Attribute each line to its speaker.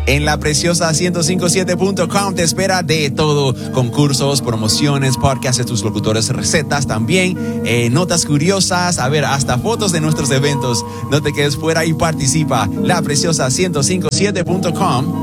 Speaker 1: En La Preciosa 1057.com te espera de todo: concursos, promociones, podcasts de tus locutores, recetas también, notas curiosas, hasta fotos de nuestros eventos. No te quedes fuera y participa. La Preciosa 1057.com.